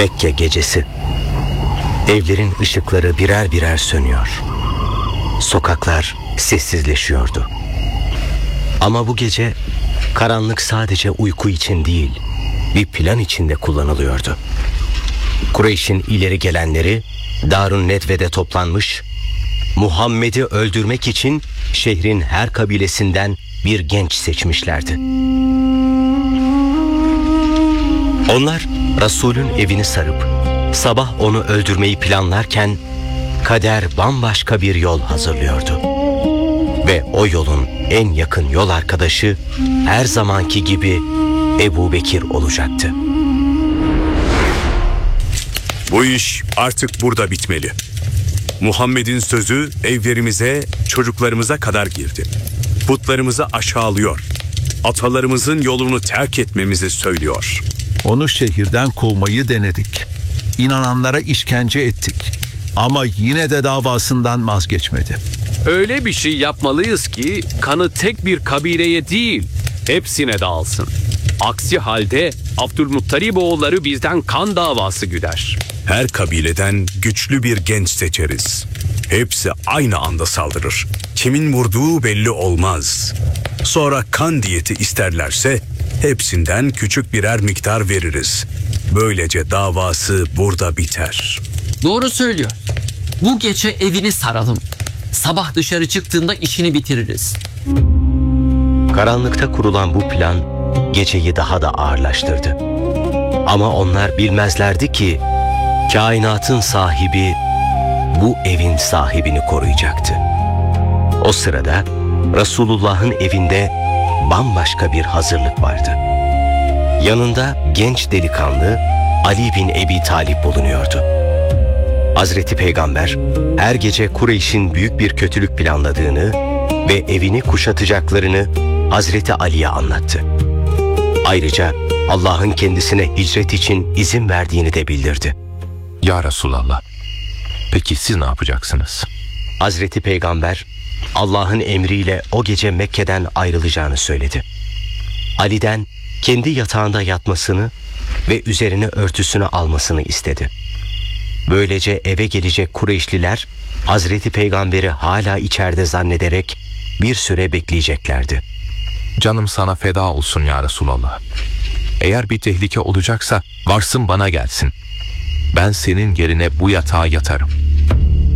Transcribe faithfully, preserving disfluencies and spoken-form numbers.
Mekke gecesi. Evlerin ışıkları birer birer sönüyor. Sokaklar sessizleşiyordu. Ama bu gece karanlık sadece uyku için değil, bir plan içinde kullanılıyordu. Kureyş'in ileri gelenleri Darun Nedve'de toplanmış, Muhammed'i öldürmek için şehrin her kabilesinden bir genç seçmişlerdi. Onlar Resul'ün evini sarıp sabah onu öldürmeyi planlarken kader bambaşka bir yol hazırlıyordu. Ve o yolun en yakın yol arkadaşı her zamanki gibi Ebu Bekir olacaktı. Bu iş artık burada bitmeli. Muhammed'in sözü evlerimize, çocuklarımıza kadar girdi. Putlarımızı aşağılıyor. Atalarımızın yolunu terk etmemizi söylüyor. Onu şehirden kovmayı denedik. İnananlara işkence ettik. Ama yine de davasından vazgeçmedi. Öyle bir şey yapmalıyız ki kanı tek bir kabileye değil, hepsine dağılsın. Aksi halde Abdülmuttalib oğulları bizden kan davası güder. Her kabileden güçlü bir genç seçeriz. Hepsi aynı anda saldırır. Kimin vurduğu belli olmaz. Sonra kan diyeti isterlerse hepsinden küçük birer miktar veririz. Böylece davası burada biter. Doğru söylüyor. Bu gece evini saralım. Sabah dışarı çıktığında işini bitiririz. Karanlıkta kurulan bu plan geceyi daha da ağırlaştırdı. Ama onlar bilmezlerdi ki kainatın sahibi bu evin sahibini koruyacaktı. O sırada Resulullah'ın evinde bambaşka bir hazırlık vardı. Yanında genç delikanlı Ali bin Ebi Talip bulunuyordu. Hazreti Peygamber her gece Kureyş'in büyük bir kötülük planladığını ve evini kuşatacaklarını Hazreti Ali'ye anlattı. Ayrıca Allah'ın kendisine hicret için izin verdiğini de bildirdi. Ya Resulallah, peki siz ne yapacaksınız? Hazreti Peygamber Allah'ın emriyle o gece Mekke'den ayrılacağını söyledi. Ali'den kendi yatağında yatmasını ve üzerine örtüsünü almasını istedi. Böylece eve gelecek Kureyşliler Hazreti Peygamber'i hala içeride zannederek bir süre bekleyeceklerdi. Canım sana feda olsun ya Resulallah. Eğer bir tehlike olacaksa varsın bana gelsin. Ben senin yerine bu yatağa yatarım.